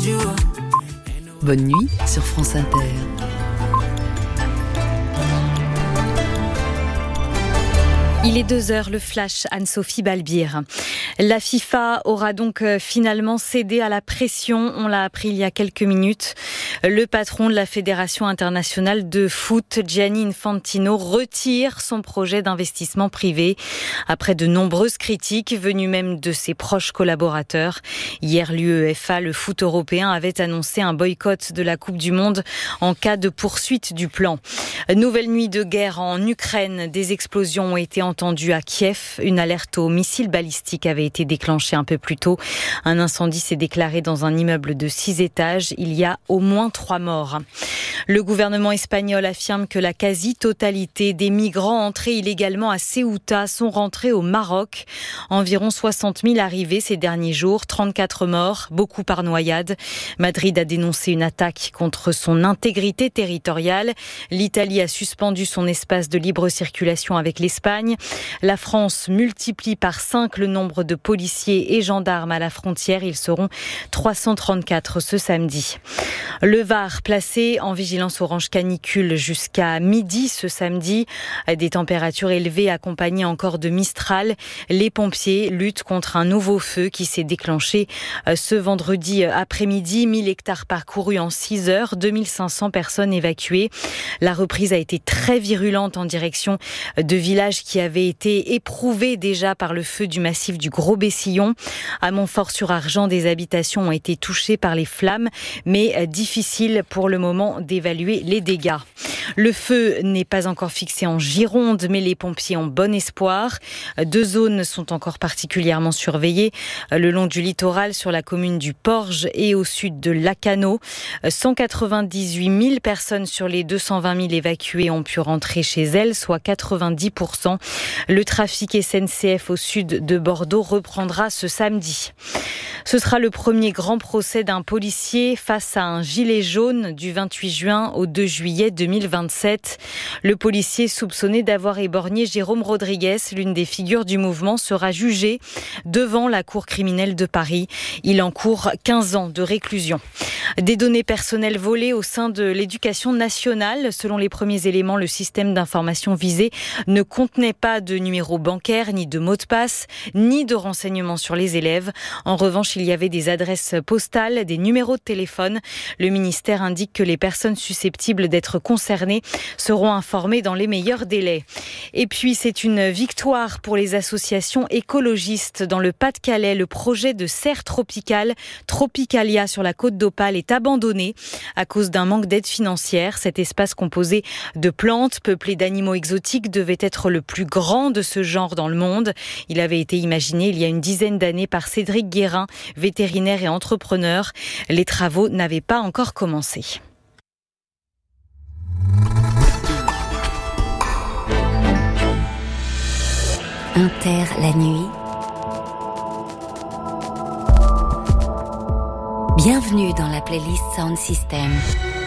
Bonne nuit sur France Inter. Il est 2h, le flash, Anne-Sophie Balbir. La FIFA aura donc finalement cédé à la pression, on l'a appris il y a quelques minutes. Le patron de la Fédération internationale de foot, Gianni Infantino, retire son projet d'investissement privé après de nombreuses critiques venues même de ses proches collaborateurs. Hier, l'UEFA, le foot européen, avait annoncé un boycott de la Coupe du Monde en cas de poursuite du plan. Nouvelle nuit de guerre en Ukraine, des explosions ont été entendues à Kiev. Une alerte aux missiles balistiques avait été déclenchée un peu plus tôt. Un incendie s'est déclaré dans un immeuble de 6 étages. Il y a au moins 3 morts. Le gouvernement espagnol affirme que la quasi-totalité des migrants entrés illégalement à Ceuta sont rentrés au Maroc. Environ 60 000 arrivés ces derniers jours, 34 morts, beaucoup par noyade. Madrid a dénoncé une attaque contre son intégrité territoriale. L'Italie a suspendu son espace de libre circulation avec l'Espagne. La France multiplie par 5 le nombre de policiers et gendarmes à la frontière. Ils seront 334 ce samedi. Le Var placé en vigilance orange canicule jusqu'à midi ce samedi. Des températures élevées accompagnées encore de Mistral. Les pompiers luttent contre un nouveau feu qui s'est déclenché ce vendredi après-midi. 1000 hectares parcourus en 6 heures, 2500 personnes évacuées. La reprise a été très virulente en direction de villages qui avaient été éprouvés déjà par le feu du massif du Gros-Bessillon. À Montfort-sur-Argent, des habitations ont été touchées par les flammes, mais difficile pour le moment d'évaluer les dégâts. Le feu n'est pas encore fixé en Gironde, mais les pompiers ont bon espoir. 2 zones sont encore particulièrement surveillées, le long du littoral sur la commune du Porge et au sud de Lacanau. 198 000 personnes sur les 220 000 évacuées ont pu rentrer chez elles, soit 90%. Le trafic SNCF au sud de Bordeaux reprendra ce samedi. Ce sera le premier grand procès d'un policier face à un gilet jaune du 28 juin au 2 juillet 2027. Le policier soupçonné d'avoir éborgné Jérôme Rodriguez, l'une des figures du mouvement, sera jugé devant la cour criminelle de Paris. Il encourt 15 ans de réclusion. Des données personnelles volées au sein de l'éducation nationale. Selon les premiers éléments, le système d'information visé ne contenait pas de numéro bancaire, ni de mot de passe, ni de renseignements sur les élèves. En revanche, il y avait des adresses postales, des numéros de téléphone. Le ministère indique que les personnes susceptibles d'être concernées seront informées dans les meilleurs délais. Et puis, c'est une victoire pour les associations écologistes. Dans le Pas-de-Calais, le projet de serre tropicale, Tropicalia sur la côte d'Opale, est abandonné à cause d'un manque d'aide financière. Cet espace composé de plantes peuplé d'animaux exotiques devait être le plus grand de ce genre dans le monde. Il avait été imaginé il y a une dizaine d'années par Cédric Guérin, vétérinaire et entrepreneur. Les travaux n'avaient pas encore commencé. Inter la nuit. Bienvenue dans la playlist Sound System.